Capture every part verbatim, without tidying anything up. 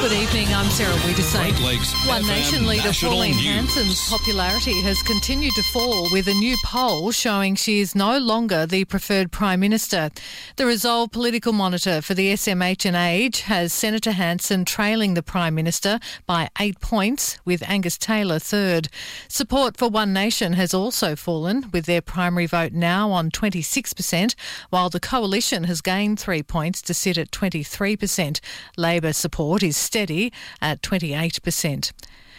Good evening, I'm Sarah Wiedersay. Great Lakes One F M Nation leader National Pauline News. Hanson's popularity has continued to fall, with a new poll showing she is no longer the preferred Prime Minister. The Resolve Political Monitor for the S M H and Age has Senator Hanson trailing the Prime Minister by eight points, with Angus Taylor third. Support for One Nation has also fallen, with their primary vote now on twenty-six percent, while the Coalition has gained three points to sit at twenty-three percent. Labor support is steady at twenty-eight percent.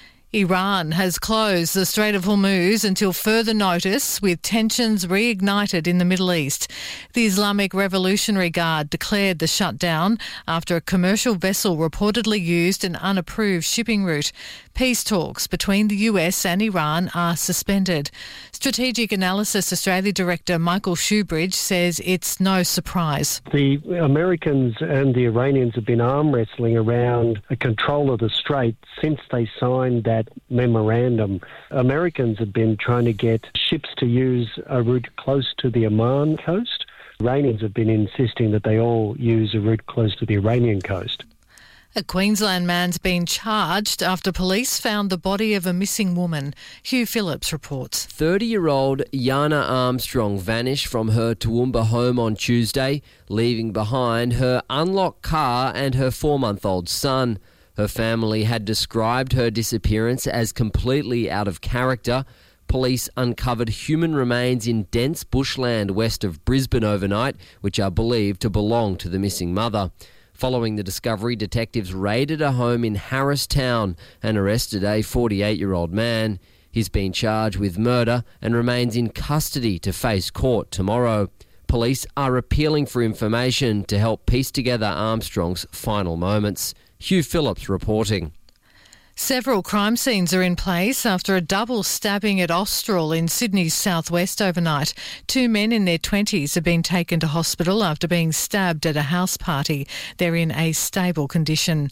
Iran has closed the Strait of Hormuz until further notice, with tensions reignited in the Middle East. The Islamic Revolutionary Guard declared the shutdown after a commercial vessel reportedly used an unapproved shipping route. Peace talks between the U S and Iran are suspended. Strategic Analysis Australia Director Michael Shoebridge says it's no surprise. The Americans and the Iranians have been arm wrestling around a control of the strait since they signed that memorandum. Americans have been trying to get ships to use a route close to the Oman coast. Iranians have been insisting that they all use a route close to the Iranian coast. A Queensland man's been charged after police found the body of a missing woman. Hugh Phillips reports. thirty-year-old Yana Armstrong vanished from her Toowoomba home on Tuesday, leaving behind her unlocked car and her four-month-old son. Her family had described her disappearance as completely out of character. Police uncovered human remains in dense bushland west of Brisbane overnight, which are believed to belong to the missing mother. Following the discovery, detectives raided a home in Harristown and arrested a forty-eight-year-old man. He's been charged with murder and remains in custody to face court tomorrow. Police are appealing for information to help piece together Armstrong's final moments. Hugh Phillips reporting. Several crime scenes are in place after a double stabbing at Austral in Sydney's southwest overnight. Two men in their twenties have been taken to hospital after being stabbed at a house party. They're in a stable condition.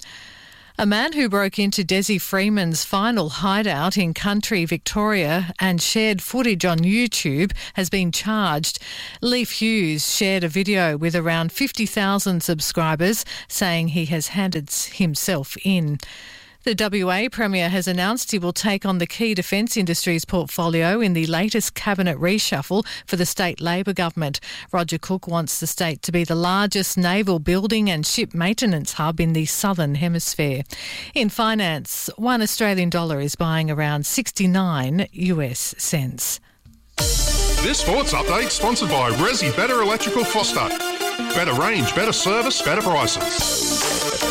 A man who broke into Desi Freeman's final hideout in country Victoria and shared footage on YouTube has been charged. Leif Hughes shared a video with around fifty thousand subscribers saying he has handed himself in. The W A Premier has announced he will take on the key defence industries portfolio in the latest cabinet reshuffle for the state Labor government. Roger Cook wants the state to be the largest naval building and ship maintenance hub in the southern hemisphere. In finance, one Australian dollar is buying around sixty-nine U S cents. This sports update sponsored by Resi Better Electrical Foster. Better range, better service, better prices.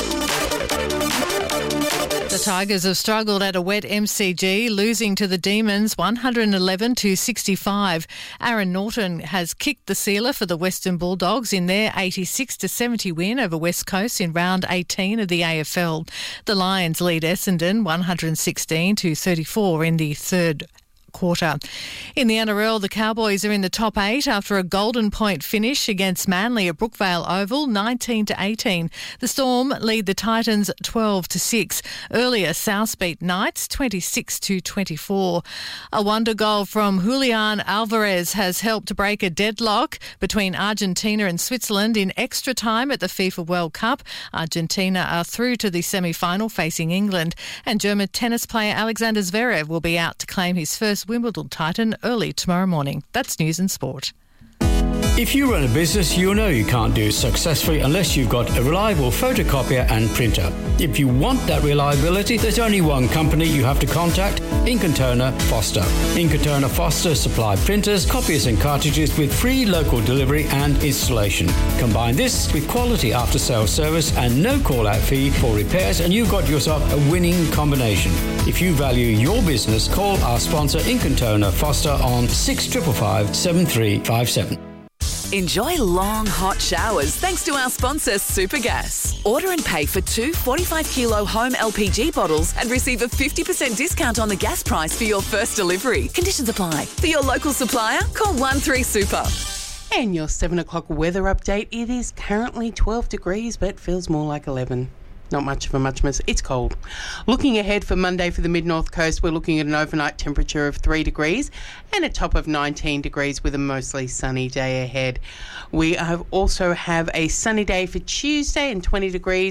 The Tigers have struggled at a wet M C G, losing to the Demons one eleven to sixty-five. Aaron Norton has kicked the sealer for the Western Bulldogs in their eighty-six to seventy win over West Coast in round eighteen of the A F L. The Lions lead Essendon one sixteen to thirty-four in the third quarter. In the N R L, the Cowboys are in the top eight after a golden point finish against Manly at Brookvale Oval, nineteen to eighteen. The Storm lead the Titans twelve to six. Earlier, South beat Knights twenty-six to twenty-four. A wonder goal from Julian Alvarez has helped break a deadlock between Argentina and Switzerland in extra time at the FIFA World Cup. Argentina are through to the semi-final facing England, and German tennis player Alexander Zverev will be out to claim his first Wimbledon title early tomorrow morning. That's News and Sport. If you run a business, you know you can't do it successfully unless you've got a reliable photocopier and printer. If you want that reliability, there's only one company you have to contact, Ink and Toner Foster. Ink and Toner Foster supply printers, copiers and cartridges with free local delivery and installation. Combine this with quality after-sales service and no call-out fee for repairs, and you've got yourself a winning combination. If you value your business, call our sponsor Ink and Toner Foster on six five five, seven three five seven. Enjoy long, hot showers thanks to our sponsor, Supergas. Order and pay for two forty-five kilo home L P G bottles and receive a fifty percent discount on the gas price for your first delivery. Conditions apply. For your local supplier, call one three super. And your seven o'clock weather update. It is currently twelve degrees, but feels more like eleven. Not much of a muchness. It's cold. Looking ahead for Monday for the mid-north coast, we're looking at an overnight temperature of three degrees and a top of nineteen degrees with a mostly sunny day ahead. We have also have a sunny day for Tuesday and twenty degrees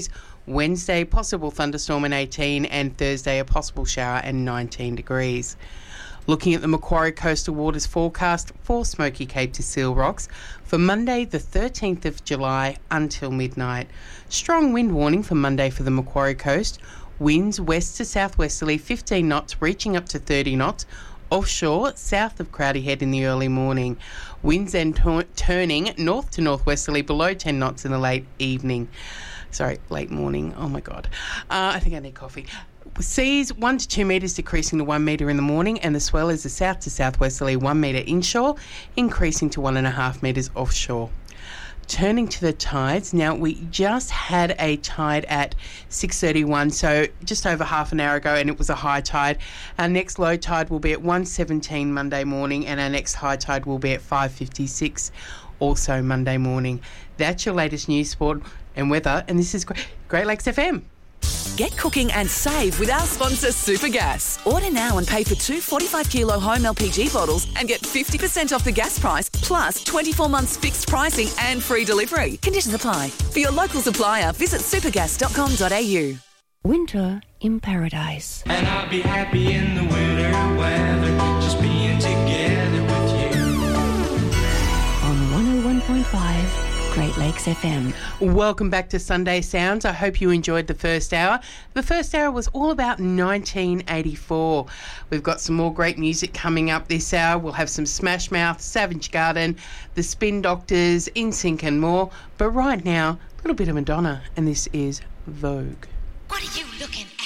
Wednesday, possible thunderstorm and eighteen, and Thursday, a possible shower and nineteen degrees. Looking at the Macquarie Coastal Waters forecast for Smoky Cape to Seal Rocks for Monday the thirteenth of July until midnight. Strong wind warning for Monday for the Macquarie Coast. Winds west to southwesterly fifteen knots reaching up to thirty knots. Offshore, south of Crowdy Head in the early morning. Winds then t- turning north to northwesterly below ten knots in the late evening. Sorry, late morning. Oh my God. Uh, I think I need coffee. Seas one to two metres decreasing to one metre in the morning, and the swell is the south to southwesterly one metre inshore, increasing to one and a half metres offshore. Turning to the tides, now we just had a tide at six thirty-one, so just over half an hour ago, and it was a high tide. Our next low tide will be at one seventeen Monday morning, and our next high tide will be at five fifty-six, also Monday morning. That's your latest news, sport and weather, and this is Great Lakes F M. Get cooking and save with our sponsor Supergas. Order now and pay for two forty-five kilo home L P G bottles and get fifty percent off the gas price, plus twenty-four months fixed pricing and free delivery. Conditions apply. For your local supplier, visit supergas dot com dot a u. Winter in paradise. And I'll be happy in the winter weather, just being together with you. On one oh one point five Great Lakes F M. Welcome back to Sunday Sounds. I hope you enjoyed the first hour. The first hour was all about nineteen eighty-four. We've got some more great music coming up this hour. We'll have some Smash Mouth, Savage Garden, the Spin Doctors, In Sync and more. But right now, a little bit of Madonna, and this is Vogue. What are you looking